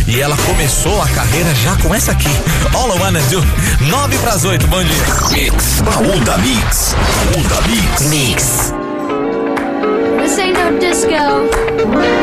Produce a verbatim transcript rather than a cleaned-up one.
E ela começou a carreira já com essa aqui, All I Wanna Do. Nove pras oito, bom dia. Mix, baú da Mix, baú da Mix. Mix. This ain't no disco.